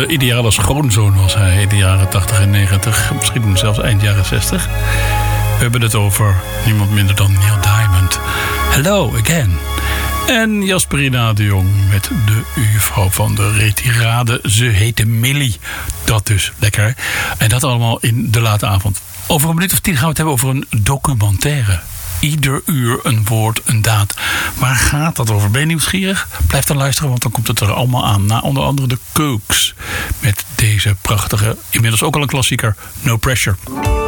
de ideale schoonzoon was hij in de jaren 80 en 90. Misschien zelfs eind jaren 60. We hebben het over niemand minder dan Neil Diamond. Hello again. En Jasperina de Jong met de juffrouw van de retirade. Ze heette Millie. Dat dus, lekker. En dat allemaal in de late avond. Over een minuut of 10 gaan we het hebben over een documentaire. Ieder uur een woord, een daad. Waar gaat dat over? Ben je nieuwsgierig? Blijf dan luisteren, want dan komt het er allemaal aan. Na onder andere de Kooks. Met deze prachtige, inmiddels ook al een klassieker, No Pressure.